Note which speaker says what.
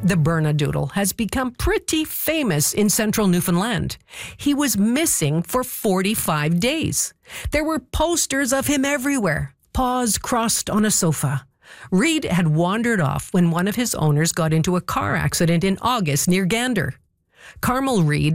Speaker 1: The Bernedoodle has become pretty famous in central Newfoundland. He was missing for 45 days. There were posters of him everywhere, paws crossed on a sofa. Reed had wandered off when one of his owners got into a car accident in August near Gander. Carmel Reed